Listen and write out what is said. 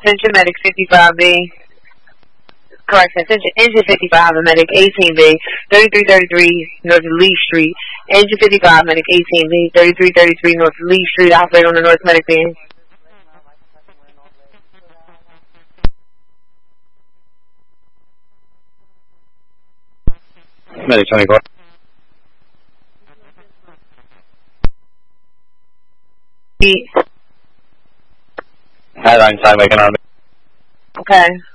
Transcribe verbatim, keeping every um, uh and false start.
Attention medic fifty-five B. Correction, attention engine fifty-five and medic eighteen B. thirty-three thirty-three North Lee Street. Engine fifty-five, medic eighteen B. thirty-three thirty-three North Lee Street. Operator on the North medic beam. Medic twenty-four. Headline side, making army. Okay.